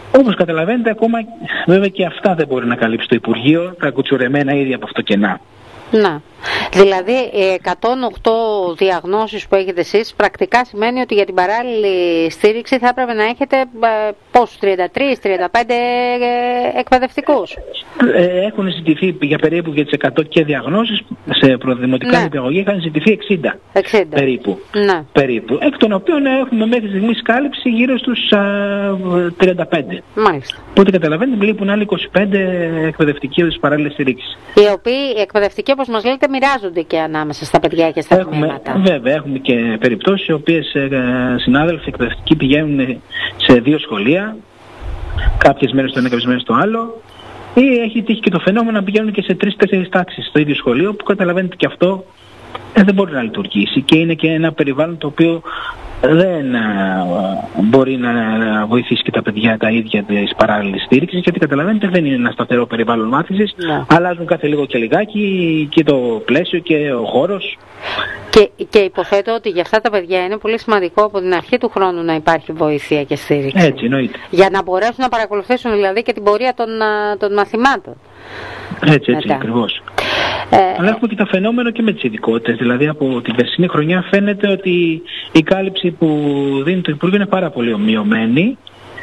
Όπως καταλαβαίνετε, ακόμα βέβαια και αυτά δεν μπορεί να καλύψει το Υπουργείο, τα κουτσουρεμένα ήδη από αυτό κενά. Να. Δηλαδή 108 διαγνώσεις που έχετε εσείς πρακτικά σημαίνει ότι για την παράλληλη στήριξη θα έπρεπε να έχετε πόσους, 33-35 εκπαιδευτικούς. Έχουν ζητηθεί για περίπου για τις 100 και διαγνώσεις σε προδημοτικά νηπιαγωγεία είχαν ζητηθεί 60 περίπου. Ναι. Περίπου. Εκ των οποίων έχουμε μέχρι στιγμής κάλυψη γύρω στους 35. Μάλιστα. Οπότε καταλαβαίνετε λείπουν άλλοι 25 εκπαιδευτικοί της παράλληλης στήριξης. Οι οποίοι εκπαιδευτικοί, όπως μας λέτε, μοιράζονται και ανάμεσα στα παιδιά και στα τμήματα. Βέβαια, έχουμε και περιπτώσεις οι οποίες συνάδελφοι εκπαιδευτικοί πηγαίνουν σε 2 σχολεία, κάποιες μέρες στο ένα, κάποιες μέρες στο άλλο, ή έχει τύχει και το φαινόμενο να πηγαίνουν και σε 3-4 τάξεις στο ίδιο σχολείο, που καταλαβαίνετε και αυτό δεν μπορεί να λειτουργήσει και είναι και ένα περιβάλλον το οποίο δεν μπορεί να βοηθήσει και τα παιδιά τα ίδια της παράλληλης στήριξης, γιατί καταλαβαίνετε δεν είναι ένα σταθερό περιβάλλον μάθησης, αλλάζουν κάθε λίγο και λιγάκι και το πλαίσιο και ο χώρος. Και υποθέτω ότι για αυτά τα παιδιά είναι πολύ σημαντικό από την αρχή του χρόνου να υπάρχει βοήθεια και στήριξη. Έτσι, εννοείται. Για να μπορέσουν να παρακολουθήσουν δηλαδή και την πορεία των μαθημάτων. Έτσι ακριβώς. Αλλά έχουμε και τα φαινόμενα και με τις ειδικότητες. Δηλαδή από την περσινή χρονιά φαίνεται ότι η κάλυψη που δίνει το Υπουργείο είναι πάρα πολύ ομοιωμένη.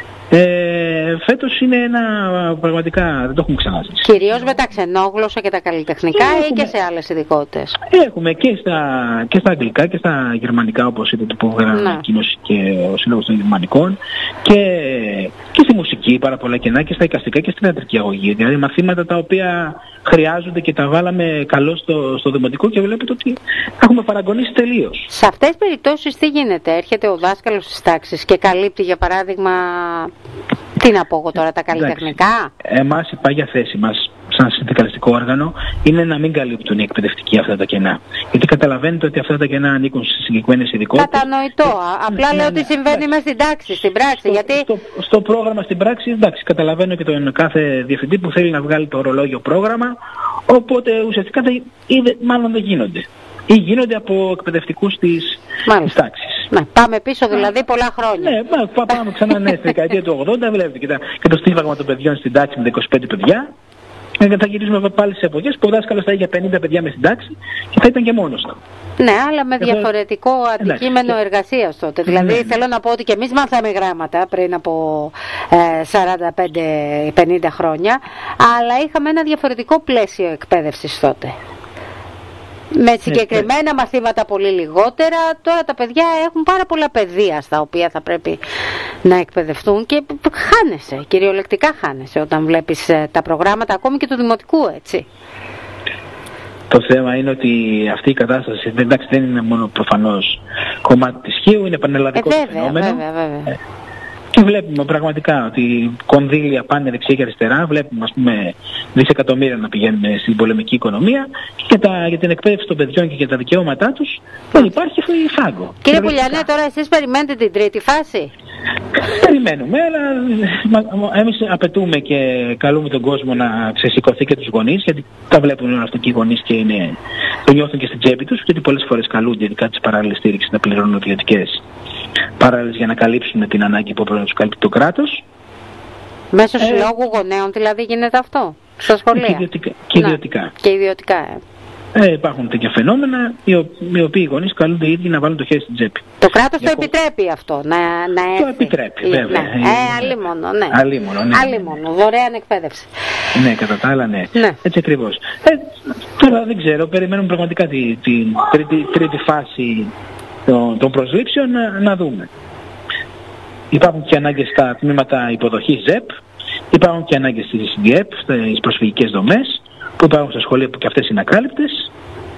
Φέτος είναι πραγματικά δεν το έχουμε ξαναζήσει. Κυρίως με τα ξενόγλωσσα και τα καλλιτεχνικά ή και σε άλλες ειδικότητες? Έχουμε και στα αγγλικά και στα γερμανικά, όπως είδατε που έγραψε ανακοίνωση και ο Σύλλογος των Γερμανικών, και στη μουσική πάρα πολλά κενά, και στα εικαστικά και στην ιατρική αγωγή. Δηλαδή μαθήματα τα οποία χρειάζονται και τα βάλαμε καλώς στο δημοτικό και βλέπετε ότι έχουμε παραγωνίσει τελείως. Σε αυτές τις περιπτώσεις τι γίνεται? Έρχεται ο δάσκαλος στις τάξεις και καλύπτει για παράδειγμα, τι να πω εγώ τώρα, τα καλλιτεχνικά? Εμάς η πάγια θέση μας σαν συνδικαλιστικό όργανο είναι να μην καλύπτουν οι εκπαιδευτικοί αυτά τα κενά. Γιατί καταλαβαίνετε ότι αυτά τα κενά ανήκουν σε συγκεκριμένες ειδικότητες. Κατανοητό. Απλά λέω ότι συμβαίνει μέσα στην τάξη, στην πράξη. Στο πρόγραμμα στην πράξη, εντάξει, καταλαβαίνω και τον κάθε διευθυντή που θέλει να βγάλει το ορολόγιο πρόγραμμα, οπότε ουσιαστικά μάλλον δεν γίνονται. Ή γίνονται από εκπαιδευτικούς της τάξης. Πάμε πίσω δηλαδή πολλά χρόνια. Ναι, πάμε ξανά στη δεκαετία του 80, βλέπετε και το στίβαγμα των παιδιών στην τάξη με 25 παιδιά. Και θα γυρίσουμε πάλι σε εποχές που ο δάσκαλος θα είχε 50 παιδιά μες στην τάξη και θα ήταν και μόνος του. Ναι, αλλά με διαφορετικό αντικείμενο εργασίας τότε. Δηλαδή θέλω να πω ότι και εμείς μάθαμε γράμματα πριν από 45-50 χρόνια, αλλά είχαμε ένα διαφορετικό πλαίσιο εκπαίδευσης τότε. Με συγκεκριμένα μαθήματα πολύ λιγότερα. Τώρα τα παιδιά έχουν πάρα πολλά πεδία στα οποία θα πρέπει να εκπαιδευτούν και χάνεσαι, κυριολεκτικά χάνεσαι όταν βλέπεις τα προγράμματα ακόμη και του δημοτικού, έτσι. Το θέμα είναι ότι αυτή η κατάσταση εντάξει, δεν είναι μόνο προφανώς κομμάτι της Χίου, είναι πανελλαδικό φαινόμενο. Βέβαια. Και βλέπουμε πραγματικά ότι κονδύλια πάνε δεξιά και αριστερά. Βλέπουμε, ας πούμε, δισεκατομμύρια να πηγαίνουν στην πολεμική οικονομία και για την εκπαίδευση των παιδιών και για τα δικαιώματά τους δεν υπάρχει φάγκο. Κύριε Πουλιανέ, τώρα εσείς περιμένετε την τρίτη φάση? Περιμένουμε, αλλά εμείς απαιτούμε και καλούμε τον κόσμο να ξεσηκωθεί και τους γονείς, γιατί τα βλέπουν όλοι αυτοί οι γονείς και το νιώθουν και στην τσέπη τους, γιατί πολλές φορές καλούνται ειδικά τις παράλληλες στήριξης να πληρώνουν ιδιωτικές παράλληλες για να καλύψουν την ανάγκη που πρέπει να τους καλύπτει το κράτος. Μέσω συλλόγου γονέων δηλαδή γίνεται αυτό στα σχολεία? Και ιδιωτικά. Και ιδιωτικά. Υπάρχουν τέτοια φαινόμενα οι οποίοι οι γονείς καλούνται οι ίδιοι να βάλουν το χέρι στην τσέπη. Το κράτος το επιτρέπει αυτό να έρθει? Το επιτρέπει, βέβαια. Αλίμονο, ναι. Αλίμονο, δωρεάν εκπαίδευση. Ναι, κατά τα άλλα, ναι. Έτσι ακριβώς. Τώρα δεν ξέρω, περιμένουμε πραγματικά την τρίτη φάση των προσλήψεων να δούμε. Υπάρχουν και ανάγκες στα τμήματα υποδοχής ΖΕΠ, υπάρχουν και ανάγκες στις ΔΙΕΠ, στις προσφυγικές δομές, που υπάρχουν στα σχολεία που και αυτές είναι ακάλυπτες.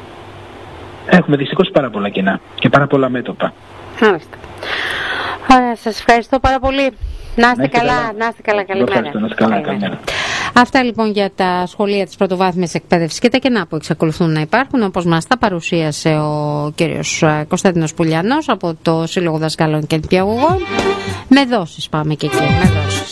Έχουμε δυστυχώς πάρα πολλά κενά και πάρα πολλά μέτωπα. Μάλιστα. Ωραία, σας ευχαριστώ πάρα πολύ. Να είστε καλά, καλημέρα. Καλημέρα. Αυτά λοιπόν για τα σχολεία της πρωτοβάθμιας εκπαίδευσης και τα κενά που εξακολουθούν να υπάρχουν, όπως μας τα παρουσίασε ο κύριος Κωνσταντίνος Πουλιανός από το Σύλλογο Δασκάλων και Νηπιαγωγών. Με δόσεις πάμε και εκεί, με δόσεις.